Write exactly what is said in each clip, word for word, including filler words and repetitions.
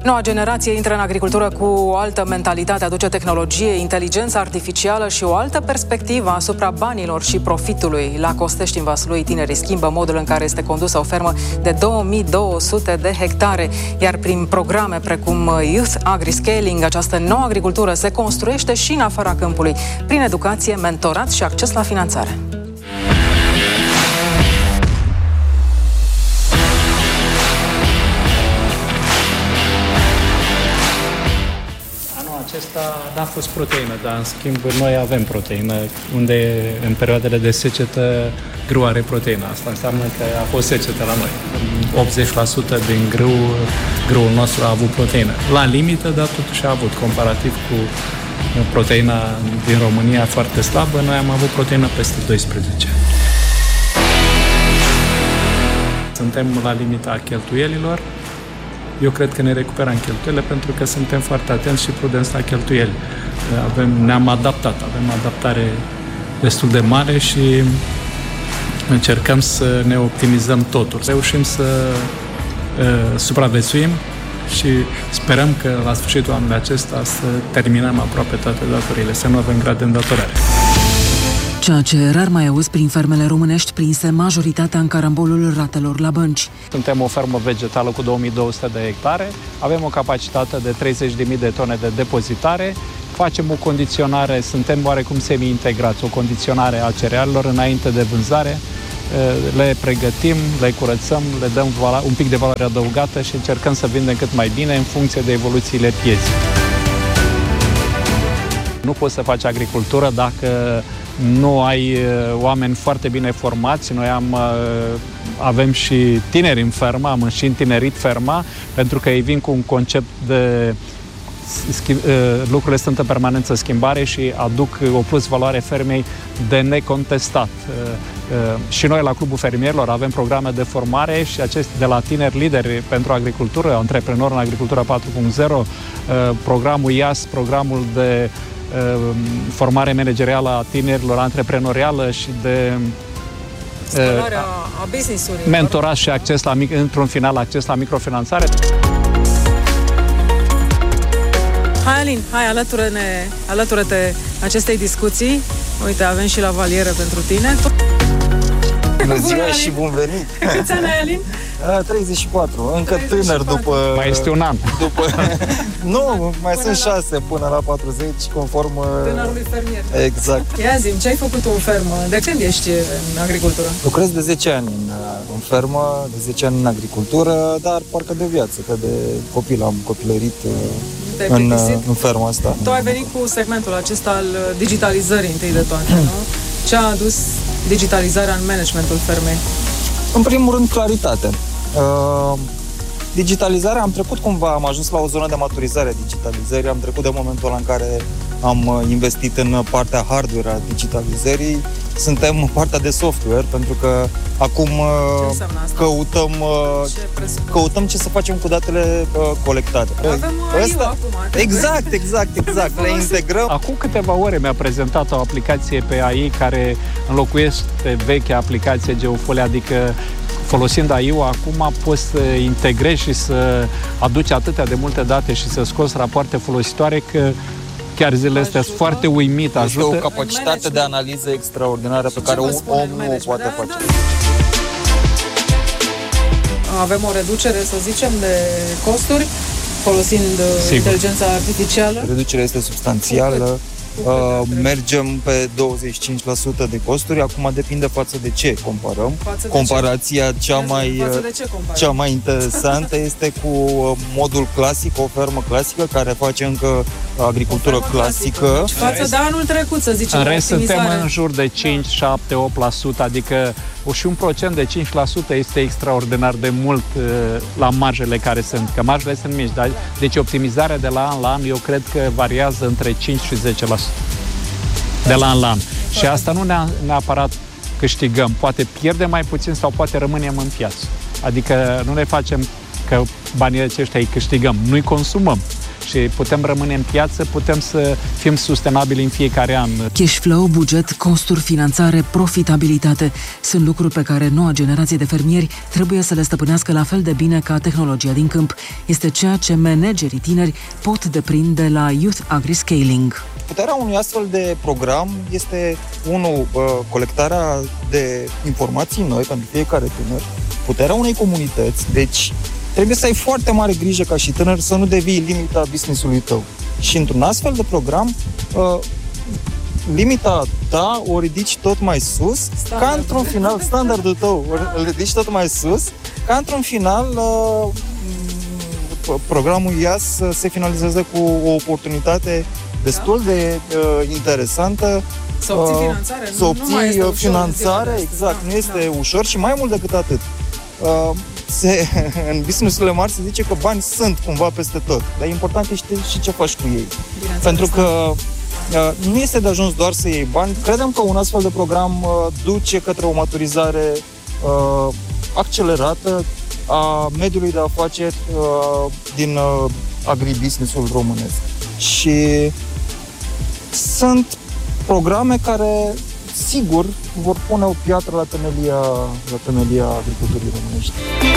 Noua generație intră în agricultură cu o altă mentalitate, aduce tehnologie, inteligență artificială și o altă perspectivă asupra banilor și profitului. La Costești, în Vaslui, tinerii schimbă modul în care este condusă o fermă de două mii două sute de hectare, iar prin programe precum Youth Agri-Scaling, această nouă agricultură se construiește și în afara câmpului, prin educație, mentorat și acces la finanțare. Acesta n-a fost proteină, dar în schimb noi avem proteină, unde în perioadele de secetă grâu are proteină. Asta înseamnă că a fost secetă la noi. optzeci la sută din grâu, grâul nostru a avut proteină. La limită, dar totuși a avut, comparativ cu proteina din România foarte slabă, noi am avut proteină peste doisprezece. Suntem la limita cheltuielilor. Eu cred că ne recuperăm cheltuielile pentru că suntem foarte atenți și prudenți la cheltuieli. Avem, ne-am adaptat, avem adaptare destul de mare și încercăm să ne optimizăm totul. Reușim să uh, supraviețuim și sperăm că la sfârșitul anului acesta să terminăm aproape toate datorile, să nu avem grad de îndatorare. Ceea ce rar mai auzi prin fermele românești prinse majoritatea în carambolul ratelor la bănci. Suntem o fermă vegetală cu două mii două sute de hectare, avem o capacitate de treizeci de mii de tone de depozitare, facem o condiționare, suntem oarecum semi-integrați, o condiționare a cerealelor înainte de vânzare, le pregătim, le curățăm, le dăm un pic de valoare adăugată și încercăm să vindem cât mai bine în funcție de evoluțiile pieței. Nu poți să faci agricultură dacă nu ai oameni foarte bine formați. Noi am, avem și tineri în fermă, am și întinerit ferma, pentru că ei vin cu un concept de lucrurile sunt în permanență schimbare și aduc o plus valoare fermei de necontestat. Și noi la Clubul Fermierilor avem programe de formare și acest, de la tineri lideri pentru agricultură, antreprenori în agricultură patru punct zero, programul I A S, programul de formare managerială a tinerilor, antreprenorială și de spălarea a business-urilor, mentorat și acces la, într-un final, acces la microfinanțare. Hai, Alin, hai, alătură-ne, alătură-te acestei discuții. Uite, avem și la valieră pentru tine. Bună ziua și bun venit! Câți ani ai, Alin? treizeci și patru, încă tânăr după... Mai este un an. După, nu, mai până sunt șase până la patruzeci, conform... Tânărului fermier. Exact. Ia zi-mi, ce ai făcut tu în fermă? De când ești în agricultură? Lucrez de zece ani în, în fermă, de zece ani în agricultură, dar parcă de viață, că de copil am copilărit în, în fermă asta. Tu ai venit cu segmentul acesta al digitalizării întâi de toate, nu? Ce a adus digitalizarea în managementul fermei? În primul rând, claritate. Uh, digitalizarea, am trecut cumva, am ajuns la o zonă de maturizare a digitalizării, am trecut de momentul ăla în care am investit în partea hardware a digitalizării, suntem în partea de software, pentru că acum uh, căutăm, uh, ce căutăm ce să facem cu datele uh, colectate. Avem A I acum. Exact, exact, exact. Le integrăm. Acum câteva ore mi-a prezentat o aplicație pe A I care înlocuiește vechea aplicație Geofolia, adică folosind A I-ul, acum poți să integrezi și să aduci atâtea de multe date și să scoți rapoarte folositoare că chiar zilele astea sunt foarte uimit. Ajută. Este o capacitate de analiză extraordinară pe care un om nu o poate face. Avem o reducere, să zicem, de costuri folosind Sigur. inteligența artificială. Reducerea este substanțială. Uh, mergem pe douăzeci și cinci la sută de costuri. Acum depinde față de ce comparăm. Față Comparația ce? cea mai, cea mai interesantă este cu modul clasic, o fermă clasică care face încă agricultură clasică. clasică. Față de anul trecut, să zicem, în rest suntem în jur de cinci, șapte, opt la sută, adică și un procent de cinci la sută este extraordinar de mult uh, la marjele care sunt, că marjele sunt mici, da? Deci optimizarea de la an la an, eu cred că variază între cinci și zece la sută de la an la an. Și asta nu neapărat câștigăm, poate pierdem mai puțin sau poate rămânem în piață. Adică nu ne facem că banii aceștia îi câștigăm, nu-i consumăm. și putem rămâne în piață, putem să fim sustenabili în fiecare an. Cash flow, buget, costuri, finanțare, profitabilitate sunt lucruri pe care noua generație de fermieri trebuie să le stăpânească la fel de bine ca tehnologia din câmp. Este ceea ce managerii tineri pot deprinde la Youth Agri-Scaling. Puterea unui astfel de program este, unu, colectarea de informații noi pentru fiecare tânăr, puterea unei comunități, deci trebuie să ai foarte mare grijă ca și tânăr să nu devii limita business-ului tău. Și într-un astfel de program, limita ta o ridici tot mai sus, standard. Ca într-un final, standardul tău o ridici tot mai sus, ca într-un final programul I A S se finalizează cu o oportunitate destul de uh, interesantă. Să obții finanțare, să obții nu mai este finanțare, ușor, exact, da, nu este da. ușor și mai mult decât atât. Uh, se, în business-urile mari se zice că bani sunt cumva peste tot, dar important este și ce faci cu ei. Pentru că uh, nu este de ajuns doar să iei bani. Credem că un astfel de program uh, duce către o maturizare uh, accelerată a mediului de afaceri uh, din uh, agribusiness-ul românesc. Și sunt programe care, sigur, vor pune o piatră la temelia, la temelia agriculturii românești.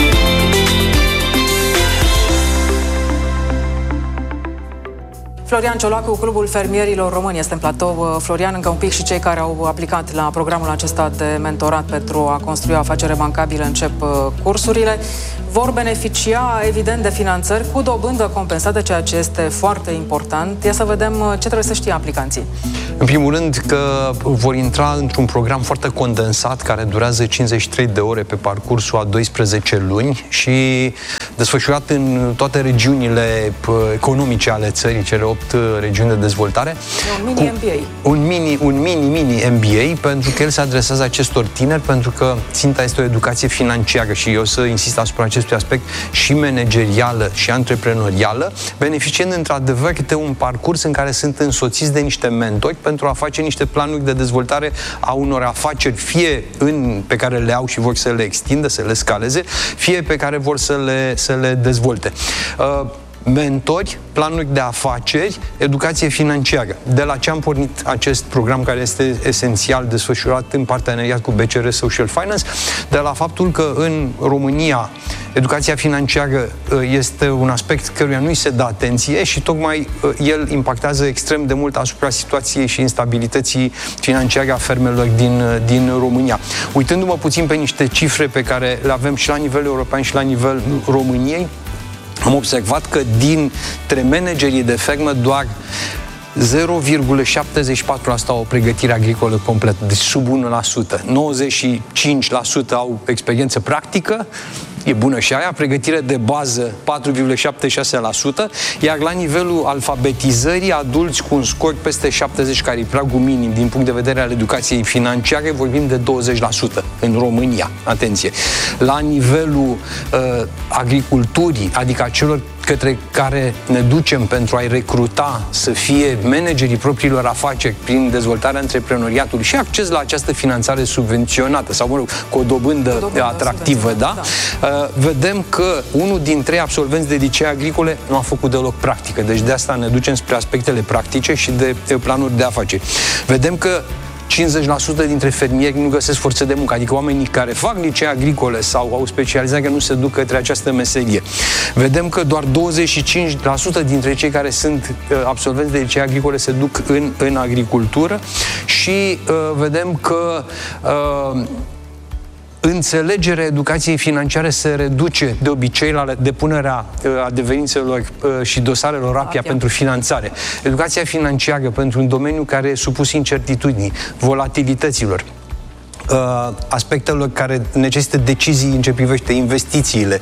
Florian Ciolacu, Clubul Fermierilor Români, este în platou. Florian, încă un pic și cei care au aplicat la programul acesta de mentorat pentru a construi o afacere bancabilă încep cursurile. Vor beneficia, evident, de finanțări cu dobândă compensată, ceea ce este foarte important. Ia să vedem ce trebuie să știe aplicanții. În primul rând că vor intra într-un program foarte condensat, care durează cincizeci și trei de ore pe parcursul a doisprezece luni și desfășurat în toate regiunile economice ale țării, cele opt regiuni de dezvoltare. E un mini M B A. Un mini, un mini-mini M B A, pentru că el se adresează acestor tineri, pentru că ținta este o educație financiară și eu să insist asupra acestui aspect și managerială și antreprenorială, beneficiind într-adevăr de un parcurs în care sunt însoțiți de niște mentori pentru a face niște planuri de dezvoltare a unor afaceri, fie în, pe care le au și vor să le extindă, să le scaleze, fie pe care vor să le, să le dezvolte. Uh, mentori, planuri de afaceri, educație financiară. De la ce am pornit acest program, care este esențial desfășurat în parteneriat cu B C R Social Finance? De la faptul că în România educația financiară este un aspect căruia nu-i se dă atenție și tocmai el impactează extrem de mult asupra situației și instabilității financiare a fermelor din, din România. Uitându-mă puțin pe niște cifre pe care le avem și la nivel european și la nivel României, am observat că dintre managerii de fermă doar zero virgulă șaptezeci și patru la sută au o pregătire agricolă completă, deci sub unu la sută. nouăzeci și cinci la sută au experiență practică, e bună și aia, pregătire de bază patru virgulă șaptezeci și șase la sută, iar la nivelul alfabetizării, adulți cu un scor peste șaptezeci, care e pragul minim din punct de vedere al educației financiare, vorbim de douăzeci la sută în România. Atenție! La nivelul uh, agriculturii, adică a celor către care ne ducem pentru a-i recruta să fie managerii propriilor afaceri prin dezvoltarea antreprenoriatului și acces la această finanțare subvenționată sau, mă rog, cu o dobândă, o dobândă atractivă, da? da. Uh, vedem că unul din trei absolvenți de licee agricole nu a făcut deloc practică. Deci de asta ne ducem spre aspectele practice și de, de planuri de afaceri. Vedem că cincizeci la sută dintre fermieri nu găsesc forță de muncă, adică oamenii care fac licee agricole sau au specializare nu se duc către această meserie. Vedem că doar douăzeci și cinci la sută dintre cei care sunt uh, absolvenți de licee agricole se duc în, în agricultură și uh, vedem că uh, înțelegerea educației financiare se reduce de obicei la depunerea adeverințelor și dosarelor APIA pentru finanțare. Educația financiară pentru un domeniu care e supus incertitudinii, volatilităților, aspectelor care necesită decizii în ce privește investițiile,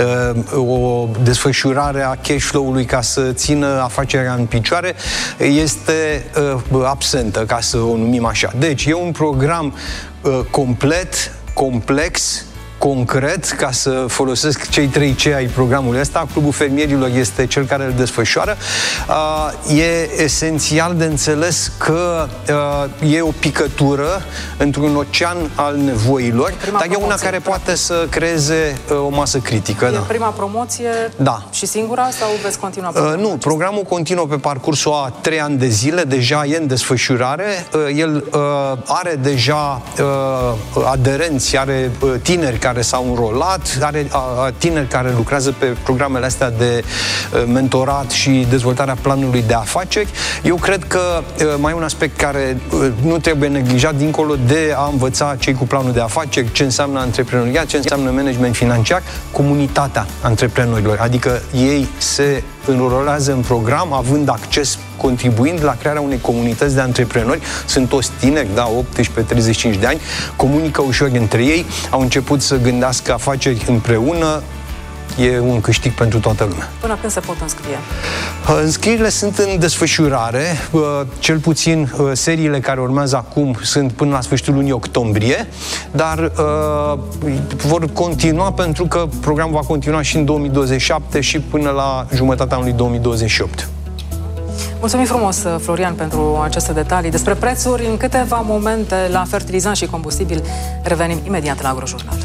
o desfășurare a cash flow-ului ca să țină afacerea în picioare, este absentă, ca să o numim așa. Deci, e un program complet, complex, concret, ca să folosesc cei trei C ai programului ăsta. Clubul Fermierilor este cel care îl desfășoară. E esențial de înțeles că e o picătură într-un ocean al nevoilor, prima dar promoție, e una care da. poate să creeze o masă critică. E da. prima promoție da. și singura sau veți continua programul? Nu, acesta? Programul continuă pe parcursul a trei ani de zile, deja e în desfășurare. El are deja aderenți, are tineri care s-au înrolat, are tineri care lucrează pe programele astea de mentorat și dezvoltarea planului de afaceri. Eu cred că mai e un aspect care nu trebuie neglijat dincolo de a învăța cei cu planul de afaceri, ce înseamnă antreprenoriat, ce înseamnă management financiar, comunitatea antreprenorilor. Adică ei se înrolează în program, având acces, contribuind la crearea unei comunități de antreprenori. Sunt toți tineri, da, optsprezece treizeci și cinci de ani, comunică ușor între ei, au început să gândească afaceri împreună. E un câștig pentru toată lumea. Până când se pot înscrie? Înscrierile sunt în desfășurare. Cel puțin seriile care urmează acum sunt până la sfârșitul lunii octombrie, dar uh, vor continua pentru că programul va continua și în două mii douăzeci și șapte și până la jumătatea anului două mii douăzeci și opt. Mulțumim frumos, Florian, pentru aceste detalii. Despre prețuri, în câteva momente, la fertilizant și combustibil, revenim imediat la Agrojurnal.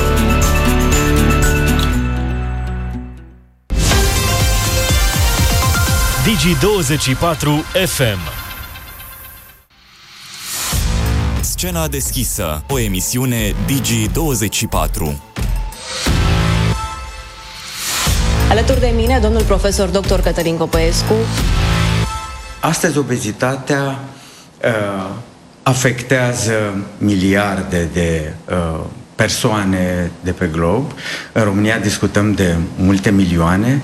Digi douăzeci și patru F M. Scena deschisă, o emisiune Digi douăzeci și patru. Alături de mine, domnul profesor doctor Cătălin Copăescu. Astăzi obezitatea uh, afectează miliarde de uh, persoane de pe glob. În România discutăm de multe milioane.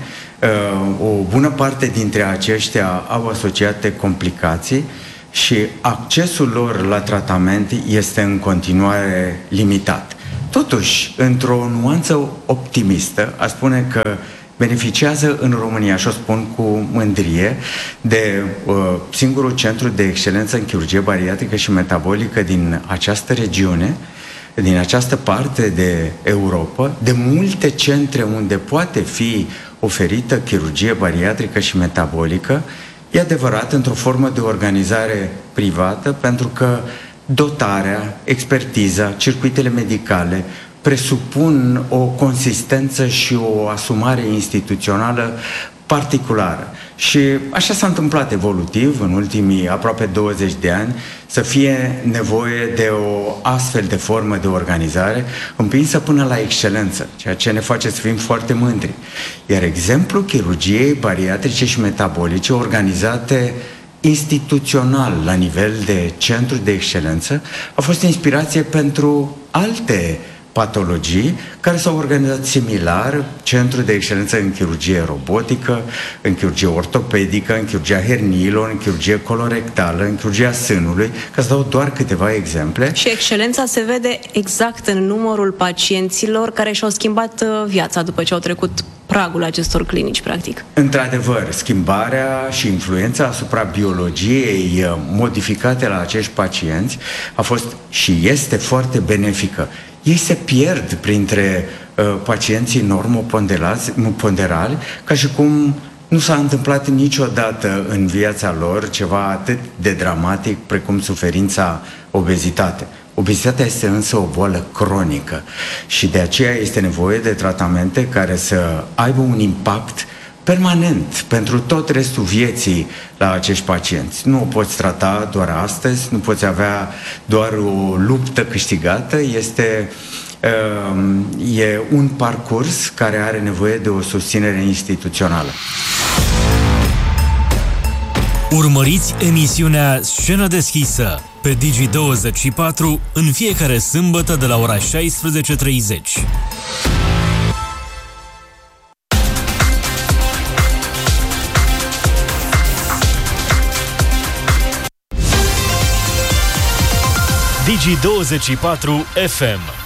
O bună parte dintre aceștia au asociate complicații și accesul lor la tratament este în continuare limitat. Totuși, într-o nuanță optimistă, aș spune că beneficiază în România, și o spun cu mândrie, de uh, singurul centru de excelență în chirurgie bariatrică și metabolică din această regiune, din această parte de Europa, de multe centre unde poate fi oferită chirurgie bariatrică și metabolică, e adevărat, într-o formă de organizare privată, pentru că dotarea, expertiza, circuitele medicale presupun o consistență și o asumare instituțională particulară. Și așa s-a întâmplat evolutiv în ultimii aproape douăzeci de ani, să fie nevoie de o astfel de formă de organizare împinsă până la excelență, ceea ce ne face să fim foarte mândri. Iar exemplul chirurgiei bariatrice și metabolice organizate instituțional la nivel de centru de excelență a fost inspirație pentru alte patologii care s-au organizat similar, centru de excelență în chirurgie robotică, în chirurgie ortopedică, în chirurgia herniilor, în chirurgie colorectală, în chirurgia sânului, ca să dau doar câteva exemple. Și excelența se vede exact în numărul pacienților care și-au schimbat viața după ce au trecut pragul acestor clinici, practic. Într-adevăr, schimbarea și influența asupra biologiei modificate la acești pacienți a fost și este foarte benefică. Ei se pierd printre uh, pacienții normoponderali, ca și cum nu s-a întâmplat niciodată în viața lor ceva atât de dramatic precum suferința obezitate. Obezitatea este însă o boală cronică și de aceea este nevoie de tratamente care să aibă un impact permanent pentru tot restul vieții la acești pacienți. Nu o poți trata doar astăzi, nu poți avea doar o luptă câștigată, este uh, e un parcurs care are nevoie de o susținere instituțională. Urmăriți emisiunea Scenă deschisă pe Digi douăzeci și patru în fiecare sâmbătă de la ora șaisprezece treizeci. Digi douăzeci și patru F M.